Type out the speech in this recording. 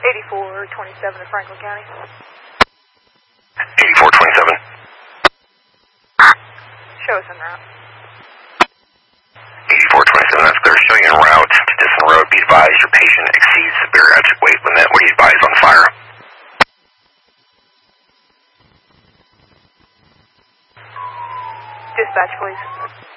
8427 of Franklin County. 8427. Show us en route. 8427, that's clear. Showing en route to Disson Road. Be advised your patient exceeds the bariatric weight limit. What do you advise on fire? Dispatch, please.